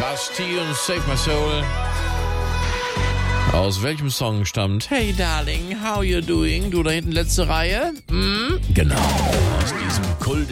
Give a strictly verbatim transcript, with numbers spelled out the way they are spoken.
Bastille und Save My Soul. Aus welchem Song stammt Hey Darling, how you doing? Du da hinten letzte Reihe? Hm? Genau, aus diesem Kult